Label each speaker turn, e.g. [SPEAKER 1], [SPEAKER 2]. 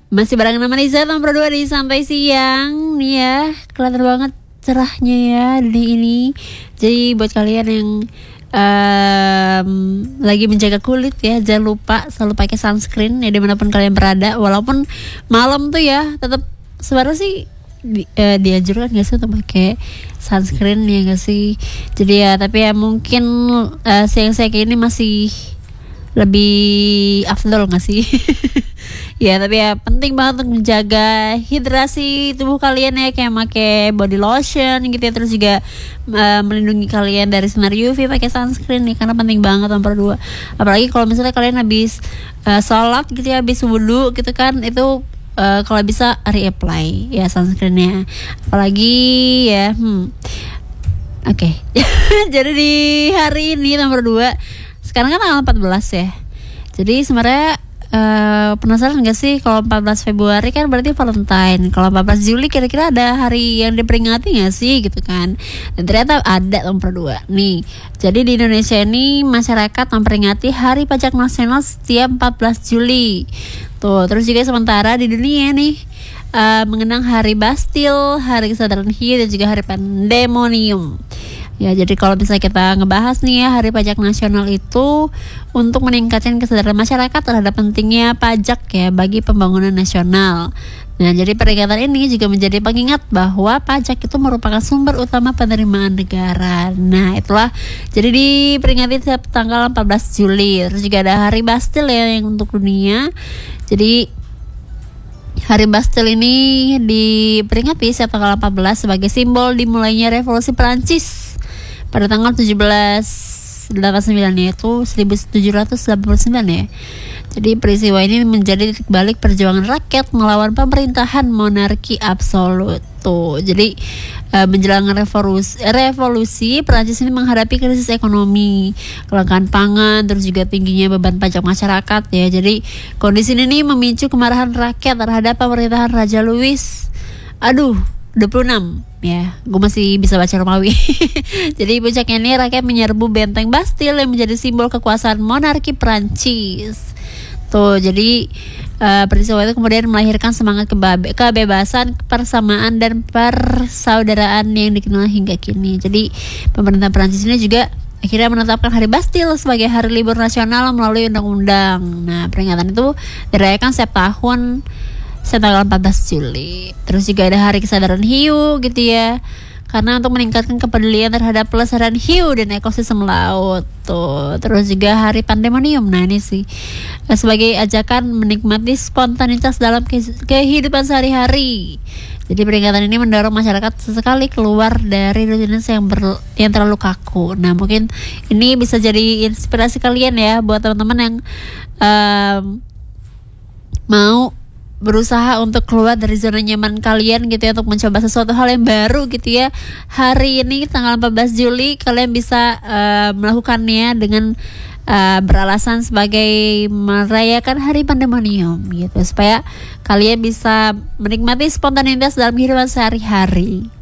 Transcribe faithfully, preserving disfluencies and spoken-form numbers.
[SPEAKER 1] Masih bareng sama Nisa nomor dua di Santai Siang. Nih ya, kelihatan banget cerahnya ya di ini. Jadi buat kalian yang um, lagi menjaga kulit ya, jangan lupa selalu pakai sunscreen ya dimanapun kalian berada. Walaupun malam tuh ya, tetap sebenarnya sih di, uh, dianjurkan gak sih untuk pakai sunscreen ya gak sih. Jadi ya, tapi ya mungkin uh, siang-siang ini masih lebih afdol gak sih? Ya tapi ya penting banget untuk menjaga hidrasi tubuh kalian ya, kayak pakai body lotion gitu ya, terus juga uh, melindungi kalian dari sinar U V pakai sunscreen nih, karena penting banget nomor dua. Apalagi kalau misalnya kalian habis uh, sholat gitu ya, habis wudhu gitu kan, itu uh, kalau bisa reapply ya sunscreennya. Apalagi ya hmm. Oke okay. Jadi di hari ini nomor dua, sekarang kan tanggal empat belas ya. Jadi sebenarnya Uh, penasaran gak sih kalau empat belas Februari kan berarti Valentine. Kalau empat belas Juli kira-kira ada hari yang diperingati gak sih gitu kan. Dan ternyata ada nomor dua nih. Jadi di Indonesia ini masyarakat memperingati Hari Pajak Nasional setiap empat belas Juli. Tuh, terus juga sementara di dunia nih uh, mengenang Hari Bastille, Hari Kesadaran Hiu, dan juga Hari Pandemonium. Ya, jadi kalau misalnya kita ngebahas nih ya, Hari Pajak Nasional itu untuk meningkatkan kesadaran masyarakat terhadap pentingnya pajak ya bagi pembangunan nasional. Nah, jadi peringatan ini juga menjadi pengingat bahwa pajak itu merupakan sumber utama penerimaan negara. Nah, itulah jadi diperingati setiap tanggal empat belas Juli. Terus juga ada Hari Bastille ya yang untuk dunia. Jadi Hari Bastille ini diperingati setiap tanggal empat belas sebagai simbol dimulainya revolusi Perancis pada tanggal tujuh belas delapan puluh sembilan, yaitu seribu tujuh ratus delapan puluh sembilan ya. Jadi peristiwa ini menjadi titik balik perjuangan rakyat melawan pemerintahan monarki absolut. Tuh, jadi uh, menjelang revolusi, revolusi Perancis ini menghadapi krisis ekonomi, kelangkaan pangan, terus juga tingginya beban pajak masyarakat ya. Jadi kondisi ini nih memicu kemarahan rakyat terhadap pemerintahan Raja Louis Aduh dua puluh enam ya, gue masih bisa baca Romawi. Jadi puncaknya ini rakyat menyerbu benteng Bastille yang menjadi simbol kekuasaan monarki Prancis. Tuh, jadi uh, peristiwa itu kemudian melahirkan semangat kebabe- kebebasan, persamaan, dan persaudaraan yang dikenal hingga kini. Jadi pemerintah Prancis ini juga akhirnya menetapkan Hari Bastille sebagai hari libur nasional melalui undang-undang. Nah, peringatan itu dirayakan setiap tahun tanggal empat belas Juli. Terus juga ada Hari Kesadaran Hiu gitu ya, karena untuk meningkatkan kepedulian terhadap pelestarian hiu dan ekosistem laut. Tuh, terus juga Hari Pandemonium. Nah, ini sih sebagai ajakan menikmati spontanitas dalam kehidupan sehari-hari. Jadi peringatan ini mendorong masyarakat sesekali keluar dari rutinitas yang ber, yang terlalu kaku. Nah, mungkin ini bisa jadi inspirasi kalian ya buat teman-teman yang um, mau berusaha untuk keluar dari zona nyaman kalian gitu ya, untuk mencoba sesuatu hal yang baru gitu ya. Hari ini tanggal empat belas Juli kalian bisa uh, melakukannya dengan uh, beralasan sebagai merayakan Hari Pandemonium gitu, supaya kalian bisa menikmati spontanitas dalam kehidupan sehari-hari.